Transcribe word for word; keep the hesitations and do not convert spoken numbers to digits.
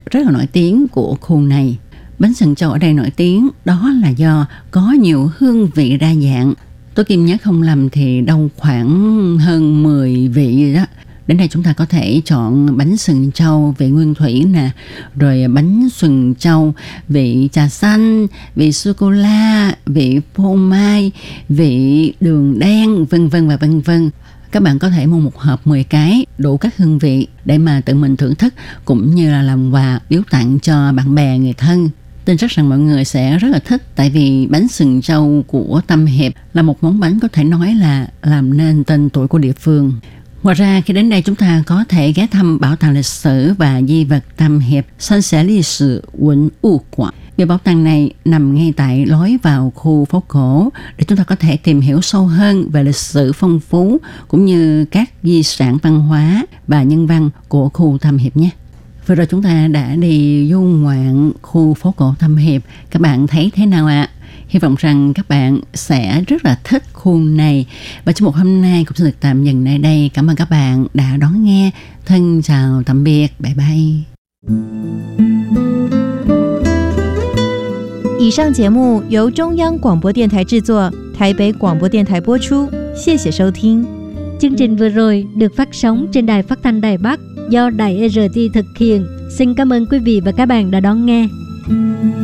rất là nổi tiếng của khu này. Bánh sừng trâu ở đây nổi tiếng đó là do có nhiều hương vị đa dạng. Tôi Kim nhớ không lầm thì đâu khoảng hơn mười vị đó. Đến đây chúng ta có thể chọn bánh sừng trâu vị nguyên thủy nè, rồi bánh sừng trâu vị trà xanh, vị sô-cô-la, vị phô mai, vị đường đen, vân vân và vân vân. Các bạn có thể mua một hộp mười cái đủ các hương vị để mà tự mình thưởng thức, cũng như là làm quà biếu tặng cho bạn bè người thân. Tin chắc rằng mọi người sẽ rất là thích, tại vì bánh sừng trâu của Tâm Hiệp là một món bánh có thể nói là làm nên tên tuổi của địa phương. Ngoài ra khi đến đây chúng ta có thể ghé thăm bảo tàng lịch sử và di vật Tâm Hiệp San Xẻ Lịch Sử Quận U Quảng. Vì bảo tàng này nằm ngay tại lối vào khu phố cổ để chúng ta có thể tìm hiểu sâu hơn về lịch sử phong phú cũng như các di sản văn hóa và nhân văn của khu Tâm Hiệp nhé. Vừa rồi chúng ta đã đi du ngoạn khu phố cổ Tâm Hiệp. Các bạn thấy thế nào ạ? À? Hy vọng rằng các bạn sẽ rất là thích khu này. Và trong một hôm nay cũng xin được tạm dừng tại đây. Cảm ơn các bạn đã đón nghe. Thân chào tạm biệt. Bye bye. 以上节目由中央广播电台制作，台北广播电台播出。谢谢收听。 Chương trình vừa rồi được phát sóng trên đài phát thanh Đài Bắc do đài rờ tê thực hiện. Xin cảm ơn quý vị và các bạn đã đón nghe.